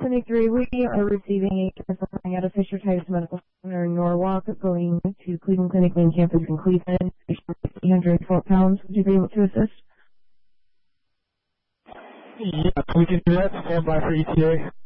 Clinic 3, we are receiving a transfer out of Fisher Titus Medical Center in Norwalk going to Cleveland Clinic main campus in Cleveland. Patient 804 pounds. Would you be able to assist? Yeah, we can do that. Stand by for ETA.